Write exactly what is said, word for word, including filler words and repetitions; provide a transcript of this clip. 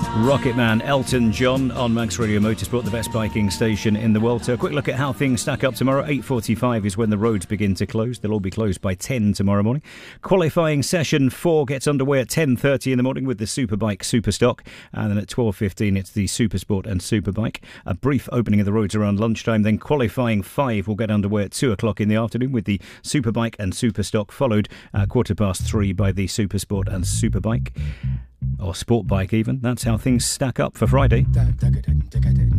Rocket Man, Elton John on Manx Radio Motorsport, the best biking station in the world. So a quick look at how things stack up tomorrow. eight forty-five is when the roads begin to close. They'll all be closed by ten tomorrow morning. Qualifying session four gets underway at ten thirty in the morning with the Superbike Superstock. And then at twelve fifteen it's the Supersport and Superbike. A brief opening of the roads around lunchtime. Then qualifying five will get underway at two o'clock in the afternoon with the Superbike and Superstock, followed at quarter past three by the Supersport and Superbike. Or sport bike even. That's how things stack up for Friday.